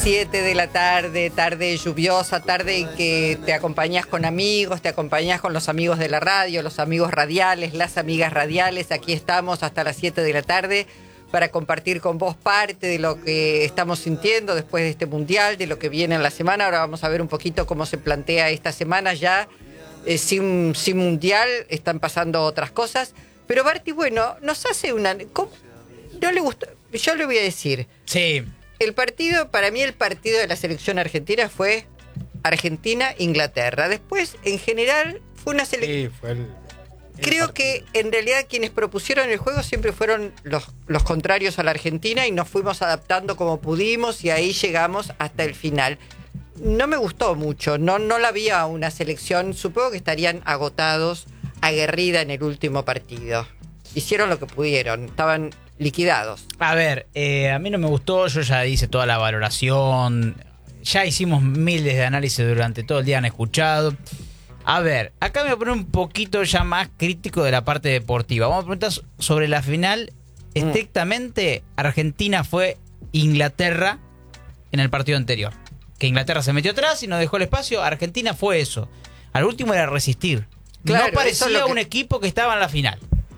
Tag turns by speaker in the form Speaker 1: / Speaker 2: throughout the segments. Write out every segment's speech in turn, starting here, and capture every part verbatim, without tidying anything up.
Speaker 1: siete de la tarde, tarde lluviosa, tarde en que te acompañás con amigos, te acompañás con los amigos de la radio, los amigos radiales, las amigas radiales. Aquí estamos hasta las siete de la tarde para compartir con vos parte de lo que estamos sintiendo después de este mundial, de lo que viene en la semana. Ahora vamos a ver un poquito cómo se plantea esta semana ya. Eh, sin, sin mundial, están pasando otras cosas. Pero Barty, bueno, nos hace una... ¿cómo? No le gustó. Yo le voy a decir.
Speaker 2: Sí.
Speaker 1: El partido, para mí el partido de la selección argentina fue Argentina-Inglaterra. Después, en general, fue una selección...
Speaker 3: Sí, fue el, el
Speaker 1: Creo
Speaker 3: partido.
Speaker 1: que en realidad quienes propusieron el juego siempre fueron los, los contrarios a la Argentina y nos fuimos adaptando como pudimos y ahí llegamos hasta el final. No me gustó mucho, no, no la vi a una selección, supongo que estarían agotados, aguerrida en el último partido. Hicieron lo que pudieron, estaban liquidados.
Speaker 2: A ver, eh, a mí no me gustó, yo ya hice toda la valoración, ya hicimos miles de análisis durante todo el día, han escuchado. A ver, acá me voy a poner un poquito ya más crítico de la parte deportiva. Vamos a preguntar sobre la final. Mm. Estrictamente, Argentina fue Inglaterra en el partido anterior. Que Inglaterra se metió atrás y nos dejó el espacio. Argentina fue eso. Al último era resistir.
Speaker 1: Claro,
Speaker 2: no parecía
Speaker 1: eso es lo que...
Speaker 2: un equipo que estaba en la final.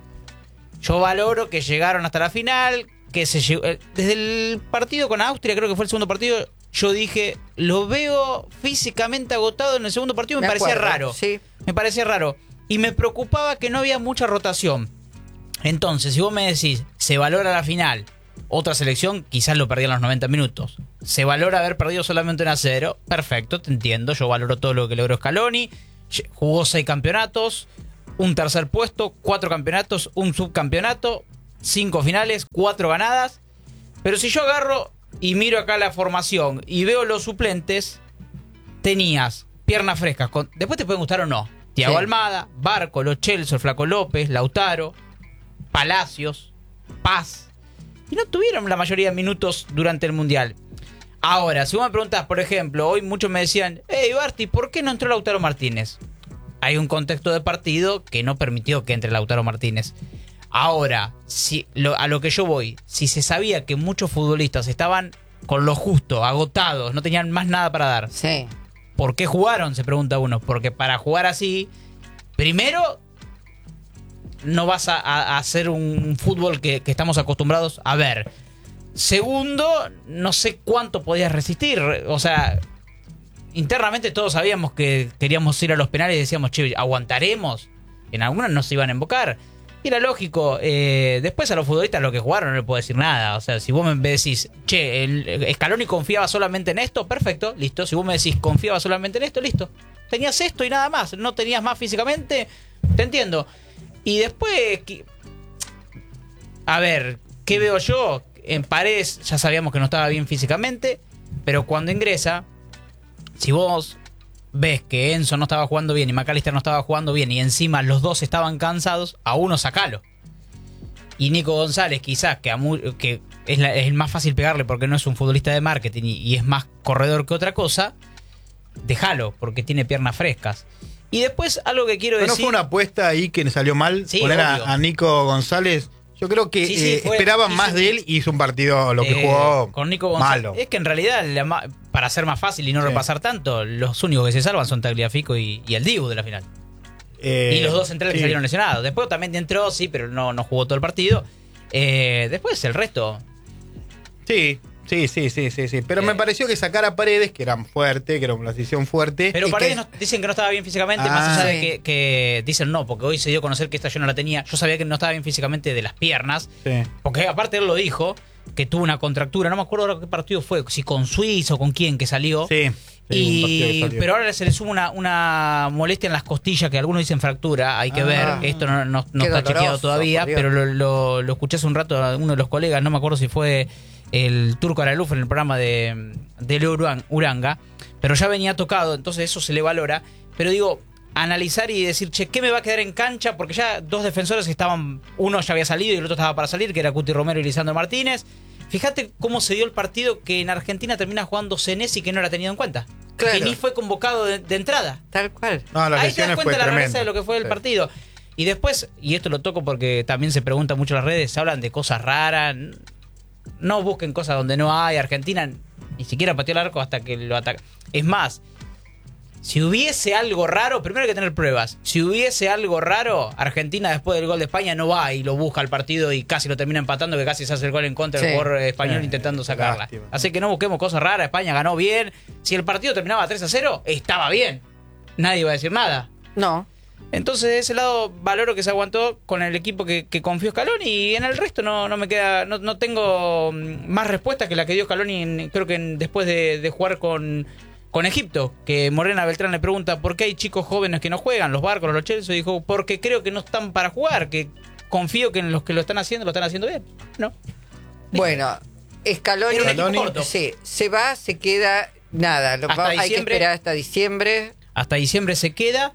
Speaker 2: Yo valoro que llegaron hasta la final, que se llegó, desde el partido con Austria, creo que fue el segundo partido, yo dije, lo veo físicamente agotado en el segundo partido, me, me parecía acuerdo, raro.
Speaker 1: Sí.
Speaker 2: Me parecía raro. Y me preocupaba que no había mucha rotación. Entonces, si vos me decís, se valora la final, otra selección quizás lo perdía en los noventa minutos. Se valora haber perdido solamente un a cero, perfecto, te entiendo, yo valoro todo lo que logró Scaloni, jugó seis campeonatos, un tercer puesto, cuatro campeonatos, un subcampeonato, cinco finales, cuatro ganadas. Pero si yo agarro y miro acá la formación y veo los suplentes, tenías piernas frescas. Con, después te pueden gustar o no. Thiago sí. Almada, Barco, Lo Celso, el Flaco López, Lautaro, Palacios, Paz. Y no tuvieron la mayoría de minutos durante el Mundial. Ahora, si vos me preguntás, por ejemplo, hoy muchos me decían, hey Barty, ¿por qué no entró Lautaro Martínez? Hay un contexto de partido que no permitió que entre Lautaro Martínez. Ahora, si lo, a lo que yo voy, si se sabía que muchos futbolistas estaban con lo justo, agotados, no tenían más nada para dar.
Speaker 1: Sí.
Speaker 2: ¿Por qué jugaron? Se pregunta uno. Porque para jugar así, primero, no vas a, a hacer un fútbol que, que estamos acostumbrados a ver. Segundo, no sé cuánto podías resistir. O sea... Internamente todos sabíamos que queríamos ir a los penales y decíamos, che, ¿aguantaremos? En algunas nos iban a embocar. Y era lógico. Eh, después a los futbolistas lo que jugaron no le puedo decir nada. O sea, si vos me decís, che, el Scaloni confiaba solamente en esto, perfecto, listo. Si vos me decís, confiaba solamente en esto, listo. Tenías esto y nada más. No tenías más físicamente, te entiendo. Y después, a ver, ¿qué veo yo? En Paredes ya sabíamos que no estaba bien físicamente, pero cuando ingresa... Si vos ves que Enzo no estaba jugando bien y McAllister no estaba jugando bien y encima los dos estaban cansados, a uno sacalo. Y Nico González quizás, que, a muy, que es, la, es más fácil pegarle porque no es un futbolista de marketing y, y es más corredor que otra cosa, déjalo porque tiene piernas frescas. Y después algo que quiero
Speaker 3: Pero
Speaker 2: decir...
Speaker 3: ¿no fue una apuesta ahí que salió mal?
Speaker 2: Sí,
Speaker 3: poner a, a Nico González... Yo creo que
Speaker 2: sí, sí,
Speaker 3: eh,
Speaker 2: fue,
Speaker 3: esperaban
Speaker 2: hizo,
Speaker 3: más de él y hizo un partido lo que
Speaker 2: eh,
Speaker 3: jugó
Speaker 2: con Nico González.
Speaker 3: malo.
Speaker 2: Es que en realidad, la, para ser más fácil y no sí. repasar tanto, los únicos que se salvan son Tagliafico y, y el Dibu de la final. Eh, y los dos centrales sí. que salieron lesionados. Después también entró, sí, pero no, no jugó todo el partido. Eh, después el resto...
Speaker 3: Sí, sí, sí, sí, sí, sí. Pero eh, me pareció que sacar a Paredes, que era fuerte, que era una decisión fuerte.
Speaker 2: Pero Paredes
Speaker 3: que...
Speaker 2: no, dicen que no estaba bien físicamente, ah, más allá sí. de que, que dicen no, porque hoy se dio a conocer que esta yo no la tenía. Yo sabía que no estaba bien físicamente de las piernas. Sí. Porque aparte él lo dijo, que tuvo una contractura. No me acuerdo ahora qué partido fue, si con Suiza o con quién que salió.
Speaker 3: Sí.
Speaker 2: Sí, y, pero ahora se le suma una, una molestia en las costillas, que algunos dicen fractura, hay que ah, ver, esto no, no, no está chequeado todavía, pero lo, lo, lo escuché hace un rato a uno de los colegas, no me acuerdo si fue el Turco Araluf en el programa de, de Leo Uranga, pero ya venía tocado, entonces eso se le valora, pero digo, analizar y decir, che, ¿qué me va a quedar en cancha? Porque ya dos defensores estaban, uno ya había salido y el otro estaba para salir, que era Cuti Romero y Lisandro Martínez. Fíjate cómo se dio el partido, que en Argentina termina jugando Senesi, que no era tenido en cuenta. Claro. Que ni fue convocado de, de entrada.
Speaker 1: Tal cual.
Speaker 3: No,
Speaker 2: ahí te das cuenta la rareza de lo que fue el sí. partido. Y después, y esto lo toco porque también se pregunta mucho en las redes, se hablan de cosas raras. No busquen cosas donde no hay. Argentina Ni siquiera pateó el arco hasta que lo ataca. Es más, si hubiese algo raro, primero hay que tener pruebas. Si hubiese algo raro, Argentina después del gol de España no va y lo busca al partido y casi lo termina empatando, que casi se hace el gol en contra del
Speaker 1: Sí.
Speaker 2: jugador español
Speaker 3: Sí.
Speaker 2: intentando sacarla.
Speaker 3: Lástima.
Speaker 2: Así que no busquemos cosas raras. España ganó bien. Si el partido terminaba tres a cero, estaba bien. Nadie iba a decir nada.
Speaker 1: No.
Speaker 2: Entonces, de ese lado, valoro que se aguantó con el equipo que, que confió Scaloni, y en el resto no, no me queda, no, no tengo mm, más respuesta que la que dio Scaloni, en- creo que en- después de, de jugar con, con Egipto, que Morena Beltrán le pregunta por qué hay chicos jóvenes que no juegan, los Barcos, los Chelsea, dijo, porque creo que no están para jugar, que confío que en los que lo están haciendo, lo están haciendo bien. No.
Speaker 1: Bueno, Scaloni,
Speaker 2: Era un equipo
Speaker 3: Scaloni,
Speaker 2: corto.
Speaker 1: sí, se va, se queda, nada, lo
Speaker 2: Hasta
Speaker 1: va- hay que
Speaker 2: diciembre.
Speaker 1: esperar hasta diciembre.
Speaker 2: Hasta diciembre se queda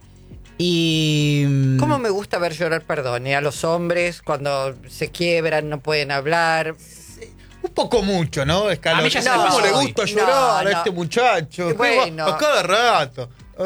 Speaker 2: y... mm,
Speaker 1: ¿Cómo me gusta ver llorar, perdón, eh, a los hombres cuando se quiebran, no pueden hablar?
Speaker 3: Un poco mucho, ¿no? Scaloni.
Speaker 2: A mí ya se
Speaker 1: me
Speaker 3: ¿Cómo
Speaker 1: pasó
Speaker 3: le
Speaker 1: hoy.
Speaker 3: gusta
Speaker 1: No,
Speaker 3: llorar
Speaker 1: no.
Speaker 3: a este muchacho? ¿Qué
Speaker 1: Bueno.
Speaker 3: va? A cada rato.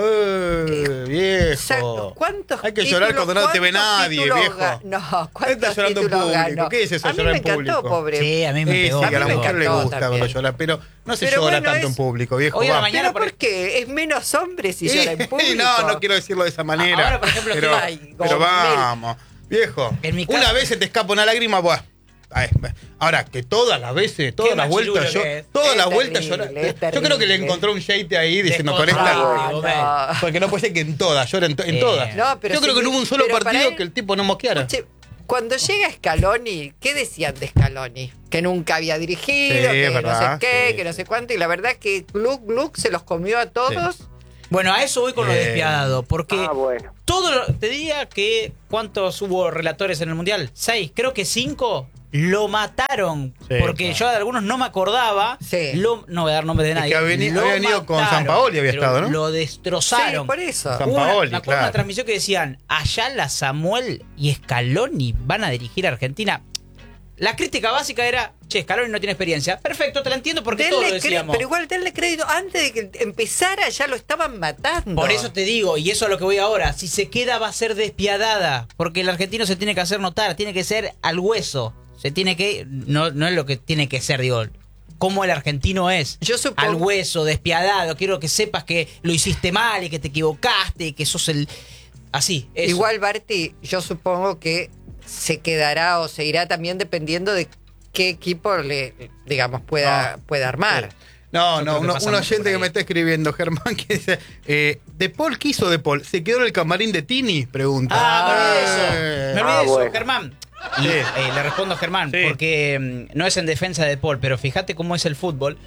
Speaker 3: Eh, viejo.
Speaker 1: Exacto. ¿Cuántos
Speaker 3: Hay que llorar
Speaker 1: títulos-
Speaker 3: cuando no te ve
Speaker 1: cuántos
Speaker 3: nadie,
Speaker 1: títulos
Speaker 3: viejo.
Speaker 1: ga- No,
Speaker 3: Está
Speaker 1: ¿cuántos
Speaker 3: llorando en
Speaker 1: títulos
Speaker 3: público.
Speaker 1: ganó?
Speaker 3: ¿Qué es eso,
Speaker 1: A mí
Speaker 3: llorar
Speaker 1: me
Speaker 3: en
Speaker 1: encantó,
Speaker 3: público?
Speaker 1: pobre.
Speaker 2: Sí, a mí me
Speaker 3: Sí,
Speaker 2: pegó.
Speaker 3: sí,
Speaker 1: A
Speaker 3: que a la
Speaker 1: mí me
Speaker 3: mujer le
Speaker 1: encantó
Speaker 3: gusta
Speaker 1: también.
Speaker 3: cuando llora, pero no se
Speaker 1: Pero
Speaker 3: llora
Speaker 1: bueno,
Speaker 3: tanto
Speaker 1: es-
Speaker 3: en público, viejo.
Speaker 2: Hoy a la
Speaker 3: va.
Speaker 2: mañana-
Speaker 1: ¿Pero por qué? Es menos hombres si
Speaker 3: Sí,
Speaker 1: llora en público.
Speaker 3: no, no quiero decirlo de esa manera.
Speaker 2: Ahora, por ejemplo,
Speaker 3: pero,
Speaker 1: Ay,
Speaker 3: pero
Speaker 1: Gomel.
Speaker 3: vamos, viejo.
Speaker 2: En mi
Speaker 3: Una
Speaker 2: caso-
Speaker 3: vez se te escapa una lágrima, buah. Ay, Ahora, que todas las veces, todas las
Speaker 2: machirulo
Speaker 3: vueltas, yo,
Speaker 2: que es.
Speaker 3: todas
Speaker 1: Es
Speaker 3: las vueltas
Speaker 1: terrible,
Speaker 3: llora.
Speaker 1: es
Speaker 3: Yo creo que le
Speaker 1: terrible.
Speaker 3: encontró un shade ahí diciendo con
Speaker 2: Descontrolado.
Speaker 3: esta.
Speaker 1: No,
Speaker 2: Gomel.
Speaker 1: no.
Speaker 3: Porque no puede ser que en todas, llora en, to- en
Speaker 2: Eh.
Speaker 3: todas.
Speaker 1: No, pero
Speaker 3: yo creo
Speaker 1: si-
Speaker 3: que no hubo un solo
Speaker 1: pero para
Speaker 3: partido
Speaker 1: él-
Speaker 3: que el tipo no mosqueara.
Speaker 1: Che, cuando llega Scaloni, ¿qué decían de Scaloni? Que nunca había dirigido,
Speaker 3: Sí,
Speaker 1: que
Speaker 3: es
Speaker 1: no
Speaker 3: verdad,
Speaker 1: sé qué,
Speaker 3: sí,
Speaker 1: que no
Speaker 3: sí.
Speaker 1: sé cuánto, y la verdad que Gluck Gluck se los comió a todos.
Speaker 2: Bueno, a eso voy con lo
Speaker 3: Eh.
Speaker 2: despiadado, porque
Speaker 4: Ah, bueno.
Speaker 2: todo lo- te diría que ¿cuántos hubo relatores en el Mundial? Seis, creo que cinco lo mataron,
Speaker 3: Sí,
Speaker 2: porque
Speaker 3: claro.
Speaker 2: yo de algunos no me acordaba.
Speaker 1: Sí.
Speaker 2: Lo- no voy a dar nombres de
Speaker 3: Es
Speaker 2: nadie.
Speaker 3: que había-
Speaker 2: lo
Speaker 3: había venido con
Speaker 2: mataron,
Speaker 3: Sampaoli, había
Speaker 2: pero
Speaker 3: estado, ¿no?
Speaker 2: Lo
Speaker 1: Sí,
Speaker 2: destrozaron.
Speaker 1: por eso.
Speaker 3: San
Speaker 2: Hubo una-
Speaker 3: Paoli,
Speaker 2: me acuerdo
Speaker 3: claro.
Speaker 2: una transmisión que decían Ayala, Samuel y Scaloni van a dirigir a Argentina. La crítica básica era, che, Scaloni no tiene experiencia. Perfecto, te la entiendo porque todos lo
Speaker 1: Denle crédito,
Speaker 2: decíamos.
Speaker 1: pero igual denle crédito, antes de que empezara ya lo estaban matando.
Speaker 2: Por eso te digo, y eso es a lo que voy ahora, si se queda va a ser despiadada, porque el argentino se tiene que hacer notar, tiene que ser al hueso, se tiene que, no, no es lo que tiene que ser, digo, como el argentino es,
Speaker 1: Yo supongo-
Speaker 2: al hueso, despiadado, quiero que sepas que lo hiciste mal y que te equivocaste y que sos el... Así, eso.
Speaker 1: Igual, Barty, yo supongo que se quedará o se irá también dependiendo de qué equipo le, digamos, pueda,
Speaker 3: No.
Speaker 1: pueda armar.
Speaker 3: No,
Speaker 2: Yo
Speaker 3: no,
Speaker 2: creo que
Speaker 3: uno-
Speaker 2: pasa
Speaker 3: un
Speaker 2: mucho
Speaker 3: oyente
Speaker 2: por ahí.
Speaker 3: que me está escribiendo, Germán, que dice, eh, ¿De Paul qué hizo De Paul? ¿Se quedó en el camarín de Tini? Pregunta.
Speaker 2: Ah, me olvidé de eso.
Speaker 3: Eh.
Speaker 2: Me olvidé
Speaker 4: Ah,
Speaker 2: de eso,
Speaker 4: bueno.
Speaker 2: Germán. Y
Speaker 3: Sí.
Speaker 2: eh, le respondo a Germán,
Speaker 3: Sí.
Speaker 2: porque mm, no es en defensa de Paul, pero fíjate cómo es el fútbol.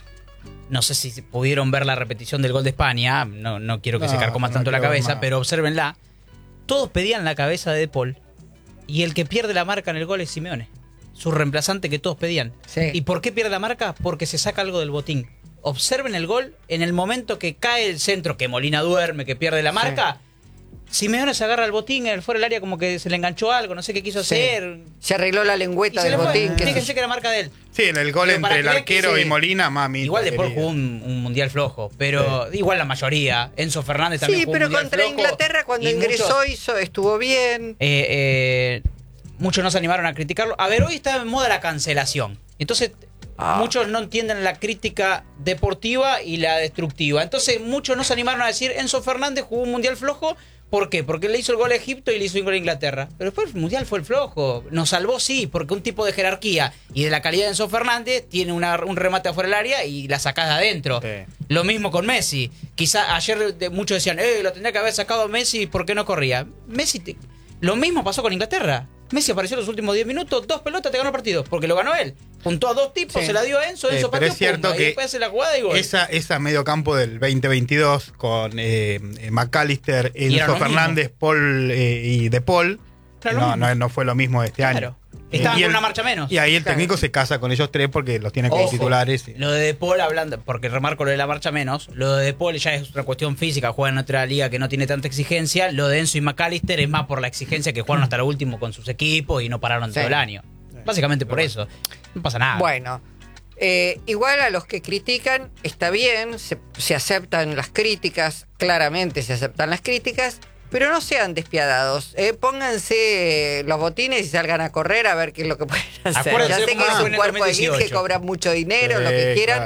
Speaker 2: No sé si pudieron ver la repetición del gol de España, no, no quiero que
Speaker 3: No,
Speaker 2: se carcoma
Speaker 3: no
Speaker 2: tanto la
Speaker 3: quiero ver
Speaker 2: cabeza,
Speaker 3: más.
Speaker 2: pero obsérvenla. Todos pedían la cabeza de De Paul y el que pierde la marca en el gol es Simeone, su reemplazante que todos pedían.
Speaker 1: Sí.
Speaker 2: ¿Y por qué pierde la marca? Porque se saca algo del botín. Observen el gol en el momento que cae el centro, que Molina duerme, que pierde la marca. Simeone se agarra el botín en el fuera del área como que se le enganchó algo, no sé qué quiso
Speaker 1: Sí.
Speaker 2: hacer.
Speaker 1: Se arregló la
Speaker 2: Y
Speaker 1: lengüeta
Speaker 2: se
Speaker 1: del
Speaker 2: le fue.
Speaker 1: botín. que
Speaker 2: Fíjense
Speaker 1: se-
Speaker 2: que era marca de él.
Speaker 3: Sí, en el gol
Speaker 2: Pero para
Speaker 3: entre el
Speaker 2: que vean que
Speaker 3: arquero
Speaker 2: sí.
Speaker 3: y Molina, mami.
Speaker 2: Igual De Paul jugó un, un mundial flojo, pero igual la mayoría. Enzo Fernández también
Speaker 1: Sí,
Speaker 2: jugó un
Speaker 1: pero
Speaker 2: mundial
Speaker 1: contra
Speaker 2: flojo,
Speaker 1: Inglaterra cuando
Speaker 2: y
Speaker 1: ingresó
Speaker 2: muchos,
Speaker 1: hizo, estuvo bien.
Speaker 2: eh, eh, muchos no se animaron a criticarlo. A ver, hoy está en moda la cancelación. Entonces,
Speaker 1: Ah.
Speaker 2: muchos no entienden la crítica deportiva y la destructiva. Entonces, muchos no se animaron a decir Enzo Fernández jugó un mundial flojo. ¿Por qué? Porque le hizo el gol a Egipto y le hizo el gol a Inglaterra. Pero después el mundial fue el flojo. Nos salvó, sí, porque un tipo de jerarquía y de la calidad de Enzo Fernández tiene una- un remate afuera del área y la sacás de adentro.
Speaker 3: Sí.
Speaker 2: Lo mismo con Messi. Quizá ayer de- muchos decían, eh, lo tendría que haber sacado Messi, ¿por qué no corría? Messi, te- lo mismo pasó con Inglaterra. Messi apareció en los últimos diez minutos, dos pelotas, te ganó el partido, porque lo ganó él. Juntó a dos tipos,
Speaker 1: Sí.
Speaker 2: se la dio a Enzo,
Speaker 3: Eh,
Speaker 2: Enzo
Speaker 3: pero
Speaker 2: pateó,
Speaker 3: es cierto
Speaker 2: pumba, y
Speaker 3: que
Speaker 2: después hace la jugada y gol.
Speaker 3: Esa, esa medio campo del veinte veintidós con eh, eh, McAllister,
Speaker 2: Y era
Speaker 3: Enzo
Speaker 2: lo
Speaker 3: Fernández, Paul eh, y De Paul.
Speaker 2: Claro, lo
Speaker 3: no,
Speaker 2: mismo.
Speaker 3: no, no fue lo mismo de este
Speaker 2: Claro.
Speaker 3: año.
Speaker 2: Estaban
Speaker 3: Y
Speaker 2: con
Speaker 3: el-
Speaker 2: una marcha menos.
Speaker 3: Y ahí el
Speaker 1: Claro.
Speaker 3: técnico se casa con ellos tres porque los tiene como
Speaker 2: Ojo,
Speaker 3: titulares. y-
Speaker 2: Lo de De Paul, hablando, porque remarco lo de la marcha menos, lo de De Paul ya es una cuestión física, juegan en otra liga que no tiene tanta exigencia, lo de Enzo y McAllister es más por la exigencia que jugaron hasta lo último con sus equipos y no pararon
Speaker 1: Sí.
Speaker 2: todo el año. Básicamente por eso. No pasa nada.
Speaker 1: Bueno, eh, igual a los que critican, está bien, se, se aceptan las críticas, claramente se aceptan las críticas, pero no sean despiadados. Eh, pónganse los botines y salgan a correr a ver qué es lo que pueden hacer.
Speaker 2: Acuérdense
Speaker 1: Ya sé
Speaker 2: cómo
Speaker 1: que es
Speaker 2: fue
Speaker 1: un
Speaker 2: en el
Speaker 1: cuerpo de
Speaker 2: dos mil
Speaker 1: elite que
Speaker 2: dieciocho.
Speaker 1: cobra mucho dinero, lo que
Speaker 3: Sí,
Speaker 1: quieran,
Speaker 3: claro.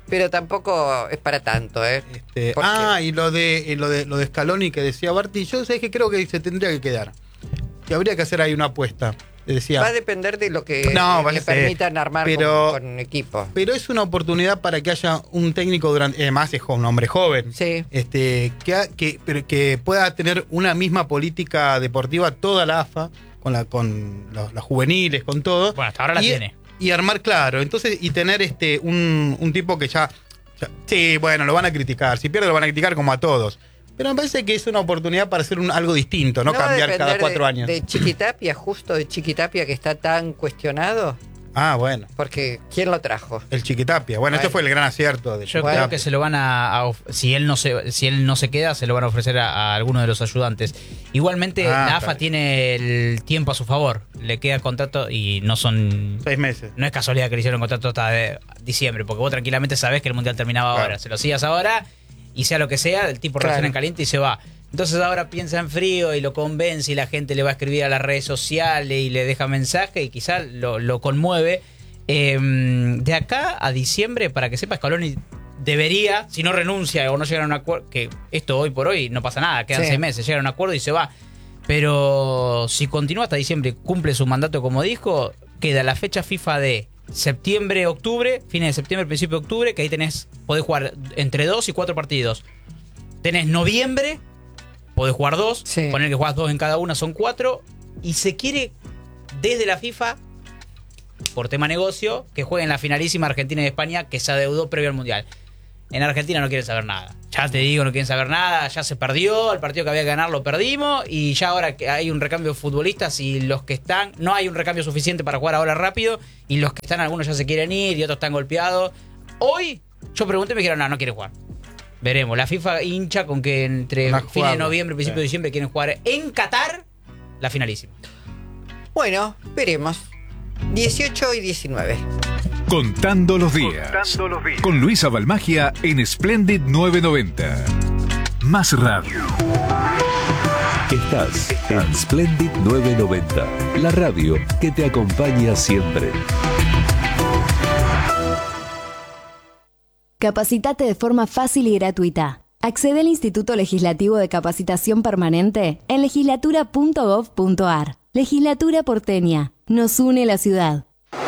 Speaker 1: pero tampoco es para tanto, ¿eh?
Speaker 3: Este,
Speaker 1: ¿Por
Speaker 3: ah,
Speaker 1: qué?
Speaker 3: y lo de, y lo de lo de Scaloni que decía Barty, yo sé que creo que se tendría que quedar. Que habría que hacer ahí una apuesta. Decía,
Speaker 1: Va a depender de lo que
Speaker 3: No,
Speaker 1: le
Speaker 3: va a ser,
Speaker 1: permitan armar
Speaker 3: pero-
Speaker 1: con, con equipo.
Speaker 3: pero es una oportunidad para que haya un técnico durante, además es un hombre joven,
Speaker 1: Sí.
Speaker 3: este, que, ha- que, pero que pueda tener una misma política deportiva toda la A F A, con la, con los, las juveniles, con todo.
Speaker 2: Bueno, hasta ahora la
Speaker 3: y,
Speaker 2: tiene.
Speaker 3: Y armar claro, entonces, y tener este un, un tipo que ya, ya- sí, bueno, lo van a criticar, si pierde lo van a criticar como a todos. Pero me parece que es una oportunidad para hacer un, algo distinto, no,
Speaker 1: va a
Speaker 3: cambiar cada
Speaker 1: depender
Speaker 3: cuatro
Speaker 1: de,
Speaker 3: años.
Speaker 1: De Chiquitapia, justo de Chiquitapia que está tan cuestionado,
Speaker 3: Ah, bueno.
Speaker 1: porque ¿quién lo trajo?
Speaker 3: El Chiquitapia. Bueno,
Speaker 1: Bueno.
Speaker 3: este fue el gran acierto de
Speaker 2: Yo
Speaker 3: Chiquitapia.
Speaker 2: creo que se lo van a, a of- si él no se si él no se queda, se lo van a ofrecer a, a alguno de los ayudantes. Igualmente
Speaker 3: Ah,
Speaker 2: la A F A
Speaker 3: claro.
Speaker 2: tiene el tiempo a su favor. Le queda contrato y no son
Speaker 3: Seis meses.
Speaker 2: no es casualidad que le hicieron contrato hasta de diciembre, porque vos tranquilamente sabés que el mundial terminaba
Speaker 3: Claro.
Speaker 2: ahora. Se lo sigas ahora y sea lo que sea, el tipo
Speaker 1: Claro.
Speaker 2: reacciona en caliente y se va. Entonces ahora piensa en frío y lo convence y la gente le va a escribir a las redes sociales y le deja mensaje y quizás lo, lo conmueve. Eh, de acá a diciembre, para que sepa, Scaloni debería, si no renuncia o no llega a un acuerdo, que esto hoy por hoy no pasa nada, quedan
Speaker 1: Sí.
Speaker 2: seis meses, llega a un acuerdo y se va. Pero si continúa hasta diciembre y cumple su mandato como dijo, queda la fecha FIFA de septiembre, octubre, fines de septiembre, principio de octubre, que ahí tenés, podés jugar entre dos y cuatro partidos. Tenés noviembre, podés jugar dos,
Speaker 1: Sí.
Speaker 2: poner que jugás dos en cada una, son cuatro, y se quiere desde la FIFA, por tema negocio, que jueguen la finalísima Argentina y España, que se adeudó previo al Mundial. En Argentina no quieren saber nada. Ya te digo, no quieren saber nada, ya se perdió, el partido que había que ganar lo perdimos, y ya ahora que hay un recambio de futbolistas y los que están, no hay un recambio suficiente para jugar ahora rápido, y los que están, algunos ya se quieren ir y otros están golpeados. Hoy yo pregunté y me dijeron, no, no quiere jugar. Veremos, la FIFA hincha con que entre
Speaker 3: Van a
Speaker 2: fines de
Speaker 3: jugarlo.
Speaker 2: noviembre y principio
Speaker 3: Sí.
Speaker 2: de diciembre quieren jugar en Qatar la finalísima.
Speaker 1: Bueno, veremos. dieciocho y diecinueve.
Speaker 4: Contando los días.
Speaker 5: Contando los días.
Speaker 4: Con Luisa Balmagia en Splendid novecientos noventa. Más radio.
Speaker 6: Estás en Splendid novecientos noventa, la radio que te acompaña siempre.
Speaker 7: Capacitate de forma fácil y gratuita. Accede al Instituto Legislativo de Capacitación Permanente en legislatura punto gov punto ar. Legislatura porteña. Nos une la ciudad.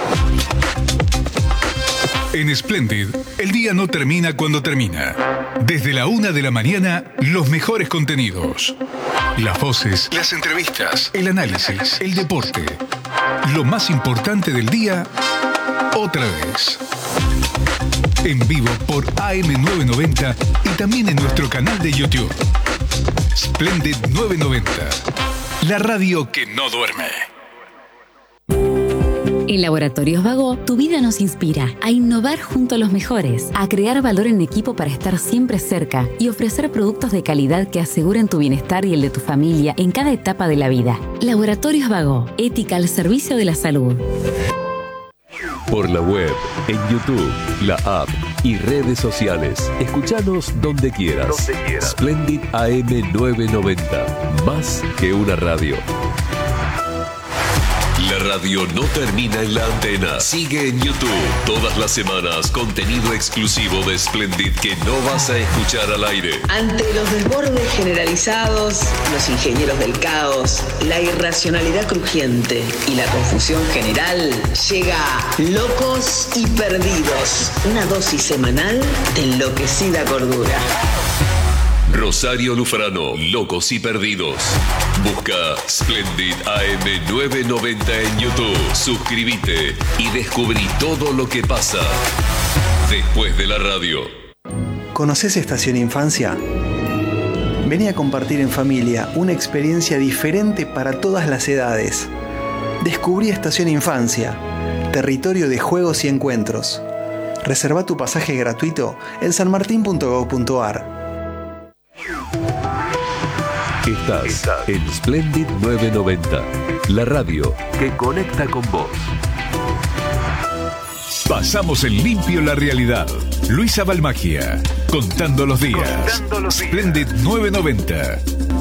Speaker 4: En Splendid, el día no termina cuando termina. Desde la una de la mañana, los mejores contenidos. Las voces, las entrevistas, el análisis, el deporte. Lo más importante del día, otra vez. En vivo por A M novecientos noventa y también en nuestro canal de YouTube. Splendid novecientos noventa. La radio que no duerme.
Speaker 8: En Laboratorios Vago, tu vida nos inspira a innovar junto a los mejores, a crear valor en equipo para estar siempre cerca y ofrecer productos de calidad que aseguren tu bienestar y el de tu familia en cada etapa de la vida. Laboratorios Vago, ética al servicio de la salud.
Speaker 6: Por la web, en YouTube, la app y redes sociales. Escuchanos donde quieras.
Speaker 5: Donde quieras.
Speaker 6: Splendid A M novecientos noventa. Más que una radio. La radio no termina en la antena. Sigue en YouTube. Todas las semanas, contenido exclusivo de Splendid que no vas a escuchar al aire.
Speaker 9: Ante los desbordes generalizados, los ingenieros del caos, la irracionalidad crujiente y la confusión general, llega Locos y Perdidos, una dosis semanal de enloquecida cordura.
Speaker 6: Rosario Lufrano, Locos y Perdidos. Busca Splendid A M novecientos noventa en YouTube. Suscríbete y descubrí todo lo que pasa después de la radio.
Speaker 10: ¿Conoces Estación Infancia? Vení a compartir en familia una experiencia diferente para todas las edades. Descubrí Estación Infancia, territorio de juegos y encuentros. Reserva tu pasaje gratuito en sanmartin punto gov punto ar.
Speaker 6: Estás en Splendid novecientos noventa, la radio que conecta con vos.
Speaker 4: Pasamos en limpio la realidad. Luisa Balmagia. Contando los días.
Speaker 5: Contando los días.
Speaker 4: Splendid novecientos noventa.